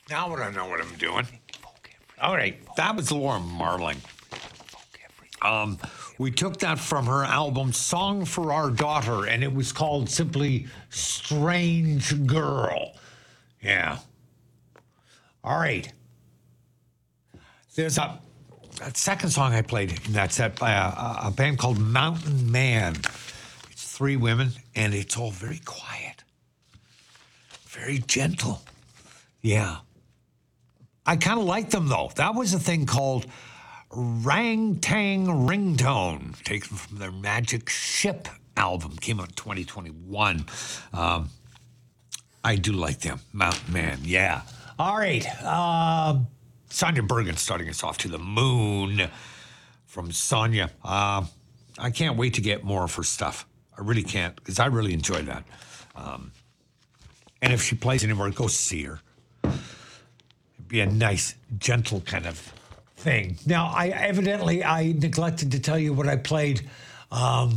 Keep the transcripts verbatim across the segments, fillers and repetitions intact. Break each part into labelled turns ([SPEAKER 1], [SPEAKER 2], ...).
[SPEAKER 1] Now I don't know what I'm doing. All right, that was Laura Marling. Um, we took that from her album Song for Our Daughter, and it was called simply Strange Girl. Yeah. All right. There's a, that second song I played in that set by a, a band called Mountain Man. It's three women, and it's all very quiet, very gentle. Yeah. I kind of like them, though. That was a thing called Rang Tang Ringtone, taken from their Magic Ship album. Came out in twenty twenty-one. Um, I do like them. Mountain Man, yeah. All right. Uh, Sonia Bergen starting us off to the moon from Sonia. Uh, I can't wait to get more of her stuff. I really can't, because I really enjoy that. Um, and if she plays anywhere, go see her. It'd be a nice, gentle kind of thing. Now, I evidently, I neglected to tell you what I played um,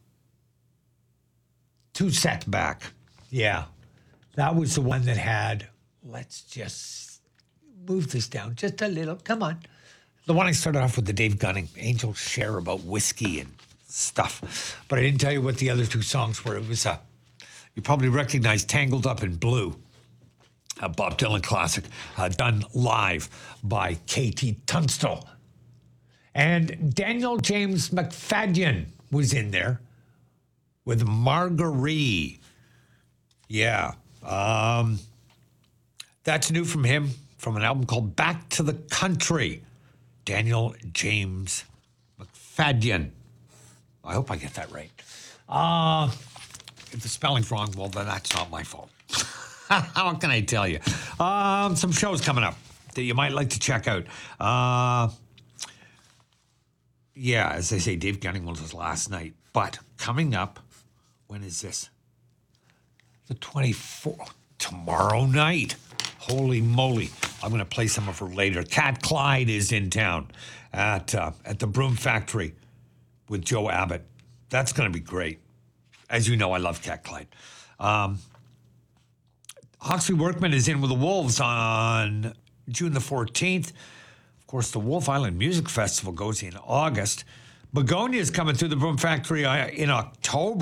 [SPEAKER 1] two sets back. Yeah. That was the one that had, let's just move this down just a little. Come on. The one I started off with the Dave Gunning, Angels Share about whiskey and stuff. But I didn't tell you what the other two songs were. It was, uh, you probably recognize Tangled Up in Blue, a Bob Dylan classic, uh, done live by K T Tunstall. And Daniel James McFadden was in there with Marguerite. Yeah. Um, that's new from him, from an album called Back to the Country. Daniel James McFadden. I hope I get that right. Uh, if the spelling's wrong, well, then that's not my fault. How can I tell you? Um, some shows coming up that you might like to check out. Uh, yeah, as I say, Dave Gunning was last night. But coming up, when is this? The twenty-fourth, tomorrow night. Holy moly. I'm going to play some of her later. Cat Clyde is in town at uh, at the Broom Factory with Joe Abbott. That's going to be great. As you know, I love Cat Clyde. Um, Hawksley Workman is in with the Wolves on June the fourteenth. Of course, the Wolf Island Music Festival goes in August. Begonia is coming through the Broom Factory in October.